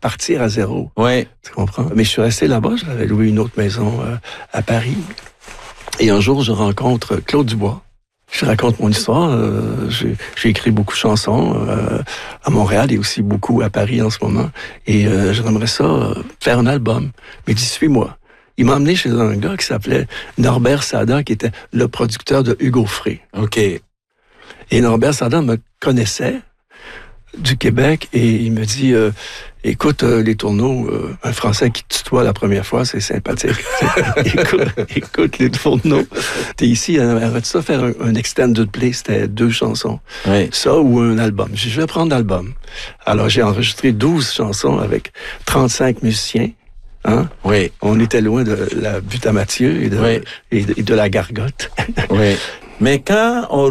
partir à zéro. Oui. Tu comprends? Mais je suis resté là-bas, j'avais loué une autre maison à Paris. Et un jour, je rencontre Claude Dubois. Je raconte mon histoire. J'ai écrit beaucoup de chansons à Montréal et aussi beaucoup à Paris en ce moment. Et j'aimerais ça faire un album. Mais il dit, suis-moi. Il m'a emmené chez un gars qui s'appelait Norbert Sada, qui était le producteur de Hugo Frey. OK. Et Norbert Sada me connaissait du Québec et il me dit écoute les tourneaux, un Français qui tutoie la première fois, c'est sympathique. écoute les tourneaux. T'es ici, arrête ça, faire un extended play, c'était 2 chansons. Oui. Ça ou un album. J'ai dit, je vais prendre l'album. Alors j'ai enregistré 12 chansons avec 35 musiciens. Hein? Oui. On était loin de la butte à Mathieu et de la gargote. Oui. Mais quand on